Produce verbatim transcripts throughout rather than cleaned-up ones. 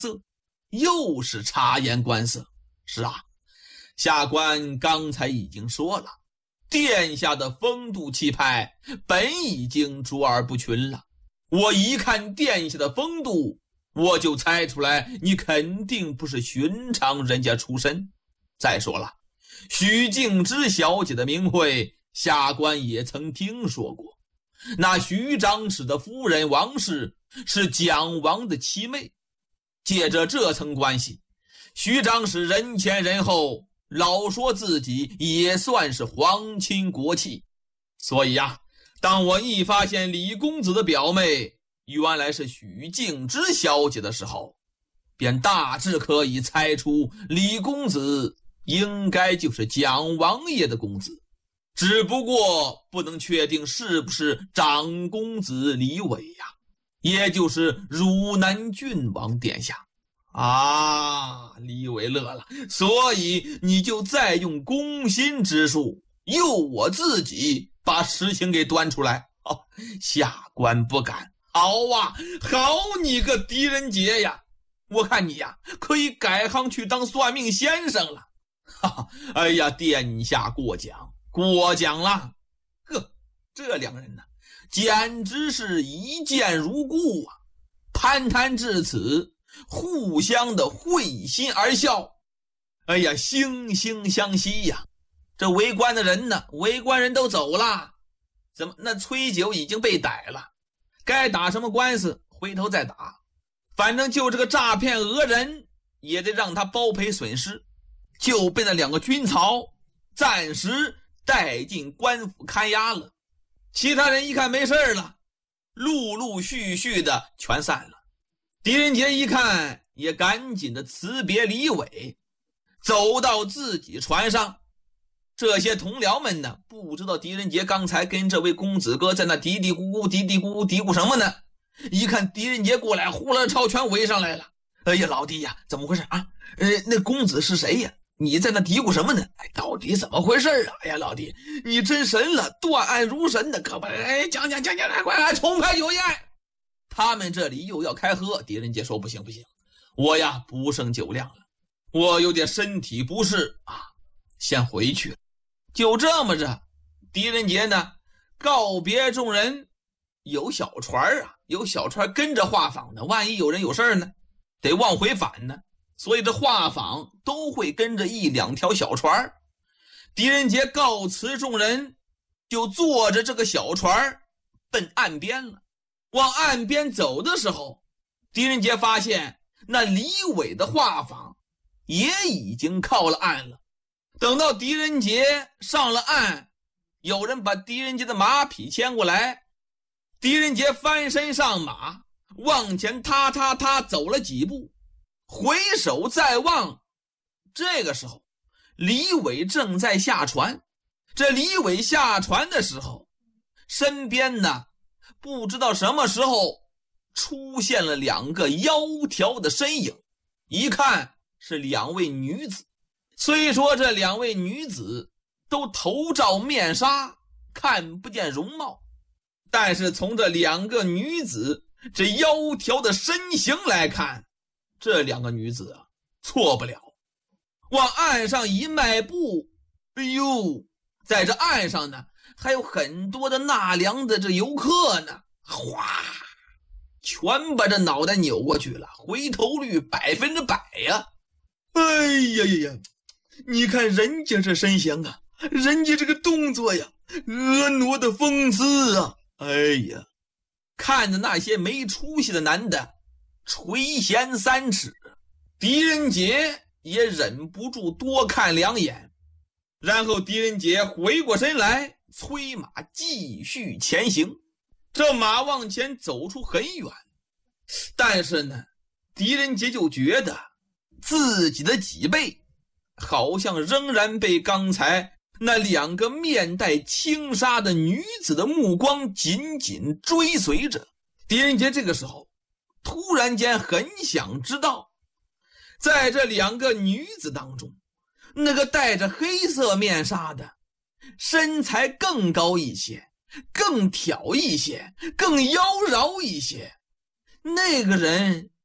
又是察言观色。是啊，下官刚才已经说了，殿下的风度气派本已经卓尔不群了，我一看殿下的风度，我就猜出来你肯定不是寻常人家出身。再说了，许静之小姐的名讳下官也曾听说过，那徐长史的夫人王氏是蒋王的妻妹，借着这层关系，徐长史人前人后老说自己也算是皇亲国戚。所以啊，当我一发现李公子的表妹原来是许静之小姐的时候，便大致可以猜出李公子应该就是蒋王爷的公子，只不过不能确定是不是长公子李伟呀、啊，也就是汝南郡王殿下。啊，李伟乐了，所以你就再用攻心之术诱我自己把实情给端出来。哦，下官不敢。好啊，好你个狄仁杰呀，我看你呀可以改行去当算命先生了。哈哈，哎呀，殿下过奖过奖了。呵，这两个人呢简直是一见如故啊，攀谈至此，互相的会心而笑。哎呀，惺惺相惜呀。这围观的人呢，围观人都走了，怎么那崔九已经被逮了，该打什么官司回头再打，反正就这个诈骗讹人也得让他包赔损失，就被那两个军曹暂时带进官府看押了。其他人一看没事了，陆陆续续的全散了。狄仁杰一看也赶紧的辞别李伟，走到自己船上。这些同僚们呢，不知道狄仁杰刚才跟这位公子哥在那嘀嘀咕咕嘀嘀咕咕嘀咕什么呢，一看狄仁杰过来，呼啦超全围上来了。哎呀，老弟呀，怎么回事啊？呃，那公子是谁呀？你在那嘀咕什么呢？哎，到底怎么回事啊？哎呀，老弟，你真神了，断案如神的，可不，哎，讲讲讲讲，来，快来，重拍酒宴。他们这里又要开喝，狄仁杰说不行不行，我呀不胜酒量了，我有点身体不适啊，先回去了。就这么着，狄仁杰呢告别众人，有小船啊，有小船跟着画舫呢，万一有人有事呢，得往回返呢，所以这画舫都会跟着一两条小船。狄仁杰告辞众人，就坐着这个小船奔岸边了。往岸边走的时候，狄仁杰发现那李伟的画舫也已经靠了岸了。等到狄仁杰上了岸，有人把狄仁杰的马匹牵过来，狄仁杰翻身上马，往前踏踏踏走了几步，回首再望，这个时候李伟正在下船。这李伟下船的时候，身边呢不知道什么时候出现了两个窈窕的身影，一看是两位女子。虽说这两位女子都头罩面纱，看不见容貌，但是从这两个女子这窈窕的身形来看，这两个女子啊错不了。往岸上一迈步，哎呦，在这岸上呢还有很多的纳凉的这游客呢，哗，全把这脑袋扭过去了，回头率百分之百呀！哎呀呀呀，你看人家这身形啊，人家这个动作呀，婀娜的风姿啊！哎呀，看着那些没出息的男的垂涎三尺，狄仁杰也忍不住多看两眼。然后狄仁杰回过身来，催马继续前行。这马往前走出很远，但是呢，狄仁杰就觉得自己的脊背好像仍然被刚才那两个面带轻纱的女子的目光紧紧追随着。狄仁杰这个时候突然间很想知道，在这两个女子当中，那个戴着黑色面纱的身材更高一些，更挑一些，更妖娆一些，那个人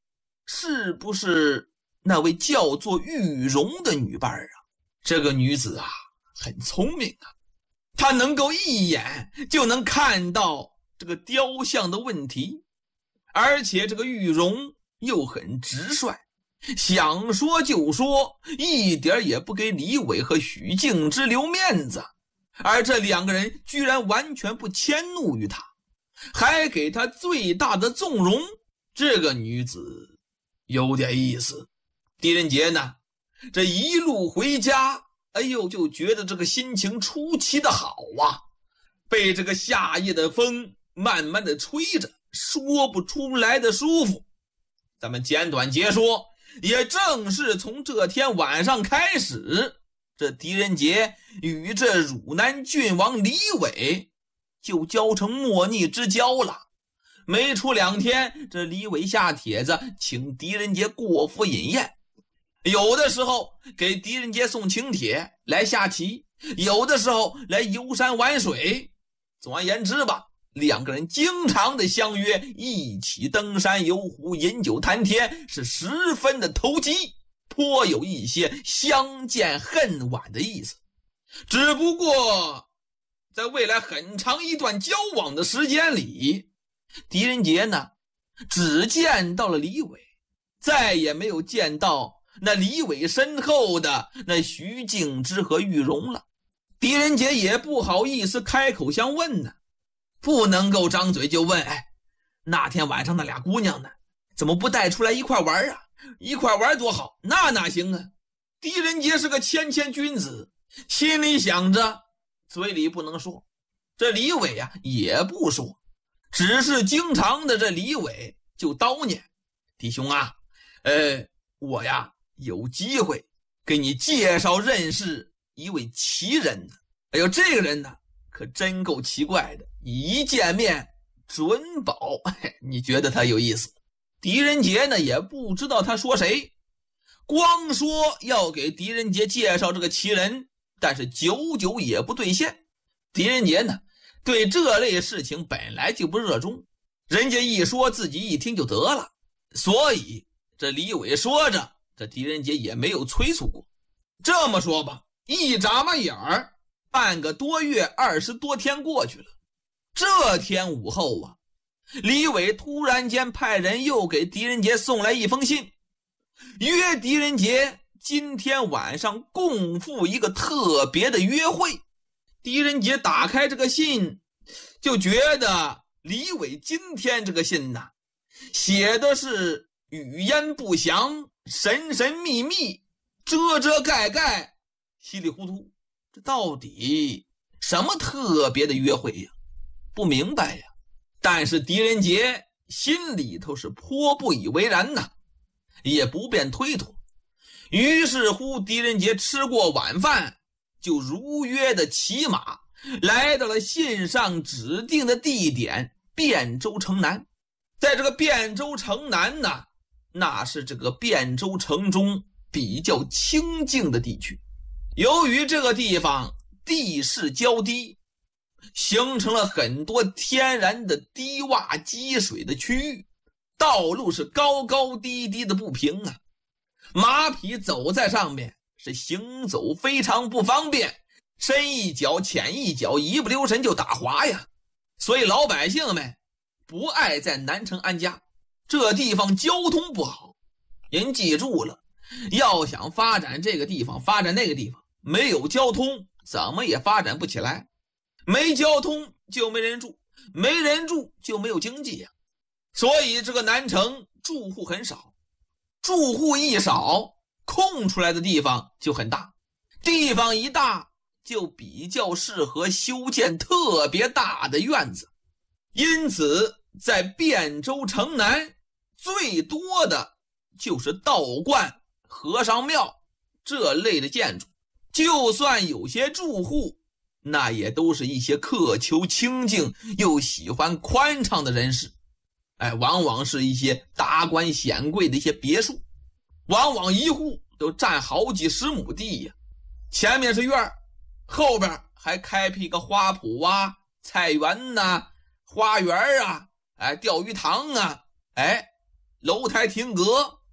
是不是那位叫做玉容的女伴啊？这个女子啊，很聪明啊，她能够一眼就能看到这个雕像的问题，而且这个玉容又很直率，想说就说，一点也不给李伟和许敬之留面子，而这两个人居然完全不迁怒于他，还给他最大的纵容。这个女子有点意思。狄仁杰呢，这一路回家，哎呦，就觉得这个心情出奇的好啊，被这个夏夜的风慢慢的吹着，说不出来的舒服。咱们简短截说，也正是从这天晚上开始，这狄仁杰与这汝南郡王李伟就交成莫逆之交了。没出两天，这李伟下帖子请狄仁杰过府饮宴，有的时候给狄仁杰送请帖来下棋，有的时候来游山玩水。总而言之吧，两个人经常的相约一起登山游湖，饮酒谈天，是十分的投机，颇有一些相见恨晚的意思。只不过在未来很长一段交往的时间里，狄仁杰呢只见到了李伟，再也没有见到那李伟身后的那徐敬之和玉容了。狄仁杰也不好意思开口相问呢，不能够张嘴就问，哎，那天晚上那俩姑娘呢，怎么不带出来一块玩啊？一块玩多好，那哪行啊？狄仁杰是个谦谦君子，心里想着，嘴里不能说。这李伟啊也不说，只是经常的这李伟就叨念，弟兄啊，呃，我呀有机会给你介绍认识一位奇人呢。哎呦，这个人呢可真够奇怪的，一见面准保你觉得他有意思。狄仁杰呢也不知道他说谁，光说要给狄仁杰介绍这个奇人，但是久久也不兑现。狄仁杰呢对这类事情本来就不热衷，人家一说自己一听就得了，所以这李伟说着，这狄仁杰也没有催促过。这么说吧，一眨巴眼儿，半个多月二十多天过去了。这天午后啊，李伟突然间派人又给狄仁杰送来一封信，约狄仁杰今天晚上共赴一个特别的约会。狄仁杰打开这个信，就觉得李伟今天这个信呐，写的是语焉不详，神神秘秘，遮遮盖盖，稀里糊涂。这到底什么特别的约会呀？不明白呀。但是狄仁杰心里头是颇不以为然呐，也不便推脱。于是乎，狄仁杰吃过晚饭，就如约的骑马来到了信上指定的地点汴州城南。在这个汴州城南呢，那是这个汴州城中比较清静的地区。由于这个地方地势较低，形成了很多天然的低洼积水的区域，道路是高高低低的不平啊，马匹走在上面是行走非常不方便，深一脚浅一脚，一不留神就打滑呀。所以老百姓们不爱在南城安家，这地方交通不好。人记住了，要想发展这个地方，发展那个地方，没有交通怎么也发展不起来。没交通就没人住，没人住就没有经济呀。所以这个南城住户很少，住户一少，空出来的地方就很大，地方一大就比较适合修建特别大的院子。因此在汴州城南最多的就是道观、和尚庙这类的建筑。就算有些住户，那也都是一些渴求清静又喜欢宽敞的人士。哎，往往是一些达官显贵的一些别墅，往往一户都占好几十亩地呀。前面是院，后边还开辟个花圃啊、菜园呐、啊、花园啊、哎，钓鱼塘啊，哎，楼台亭阁，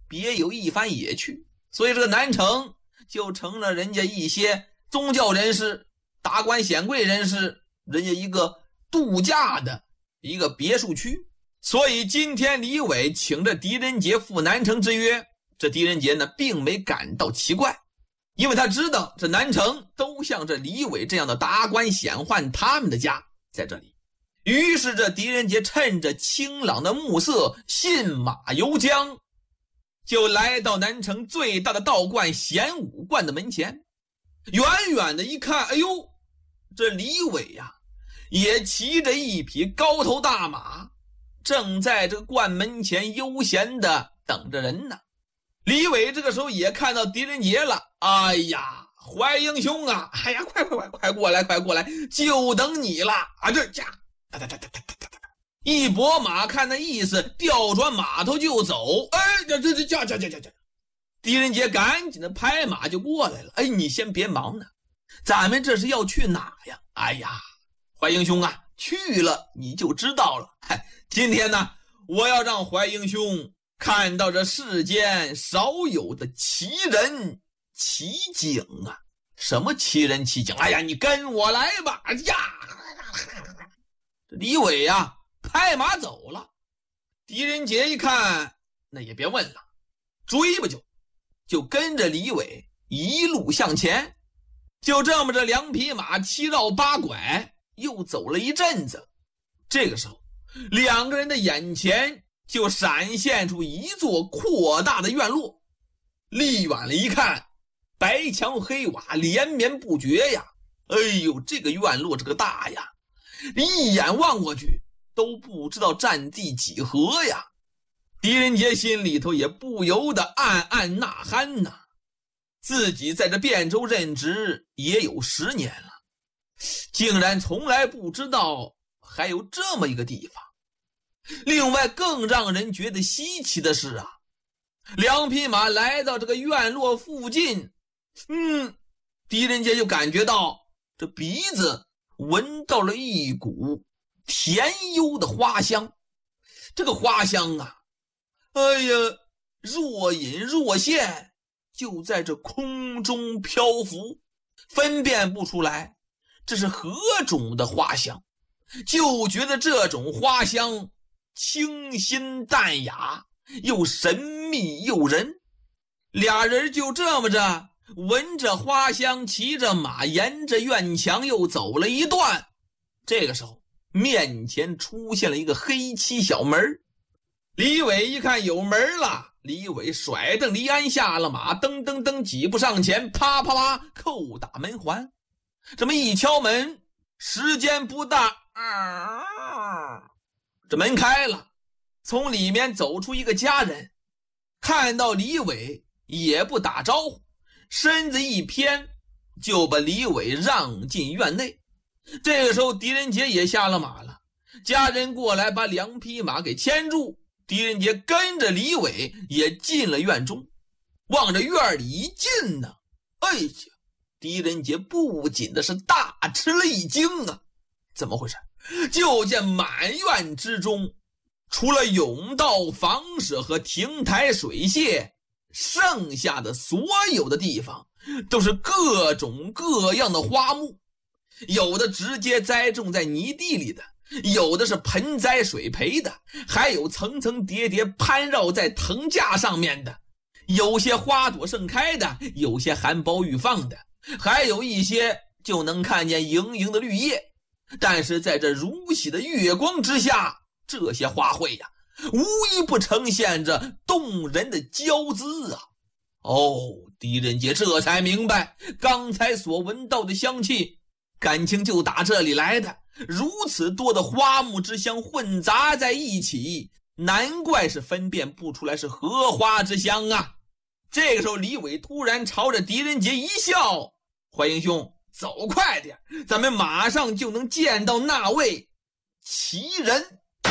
别有一番野趣，所以这个南城就成了人家一些宗教人士、达官显贵人士人家一个度假的一个别墅区。所以今天李伟请着狄仁杰赴南城之约，这狄仁杰呢并没感到奇怪，因为他知道这南城都像这李伟这样的达官显宦他们的家在这里。于是这狄仁杰趁着清朗的暮色，信马由缰，就来到南城最大的道观显武观的门前。远远的一看，哎呦，这李伟呀、啊、也骑着一匹高头大马，正在这个观门前悠闲的等着人呢。李伟这个时候也看到狄仁杰了，哎呀，怀英兄啊，哎呀，快快快快过来快过来，就等你了啊！这驾哒哒哒哒哒哒哒，一拨马，看那意思，调转马头就走。哎，这这这驾驾驾驾驾！狄仁杰赶紧的拍马就过来了。哎，你先别忙呢，咱们这是要去哪呀？哎呀，怀英兄啊，去了你就知道了。嗨，今天呢，我要让怀英兄看到这世间少有的奇人奇景啊！什么奇人奇景？哎呀，你跟我来吧！哎呀，这李伟呀、啊，拍马走了。狄仁杰一看，那也别问了，追吧就，就跟着李伟一路向前。就这么着，两匹马七绕八拐，又走了一阵子。这个时候，两个人的眼前就闪现出一座扩大的院落，离远了一看，白墙黑瓦连绵不绝呀！哎呦，这个院落这个大呀，一眼望过去都不知道占地几何呀！狄仁杰心里头也不由得暗暗呐喊呐，自己在这汴州任职也有十年了，竟然从来不知道还有这么一个地方。另外更让人觉得稀奇的是啊，两匹马来到这个院落附近，嗯，狄仁杰就感觉到这鼻子闻到了一股甜幽的花香。这个花香啊，哎呀，若隐若现，就在这空中漂浮，分辨不出来这是何种的花香，就觉得这种花香清新淡雅，又神秘诱人。俩人就这么着闻着花香，骑着马沿着院墙又走了一段。这个时候面前出现了一个黑漆小门。李伟一看有门了，李伟甩蹬离鞍下了马，噔噔噔几步上前，啪啪啪叩打门环。这么一敲门，时间不大，啊，这门开了，从里面走出一个家人，看到李伟也不打招呼，身子一偏，就把李伟让进院内。这个时候狄仁杰也下了马了，家人过来把两匹马给牵住，狄仁杰跟着李伟也进了院中。往着院里一进呢，哎呀，狄仁杰不仅的是大吃了一惊啊！怎么回事？就见满院之中，除了甬道、房舍和亭台水榭，剩下的所有的地方都是各种各样的花木，有的直接栽种在泥地里的，有的是盆栽水培的，还有层层叠叠攀绕在藤架上面的，有些花朵盛开的，有些含苞欲放的，还有一些就能看见莹莹的绿叶。但是在这如洗的月光之下，这些花卉呀，无一不呈现着动人的娇姿啊！哦，狄仁杰这才明白，刚才所闻到的香气，感情就打这里来的。如此多的花木之香混杂在一起，难怪是分辨不出来是荷花之香啊！这个时候，李伟突然朝着狄仁杰一笑：“怀英兄，走快点，咱们马上就能见到那位奇人。”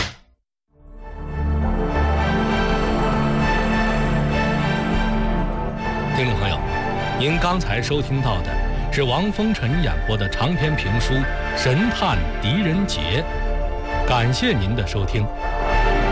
听众朋友，您刚才收听到的是王风尘演播的长篇评书《神探狄仁杰》，感谢您的收听。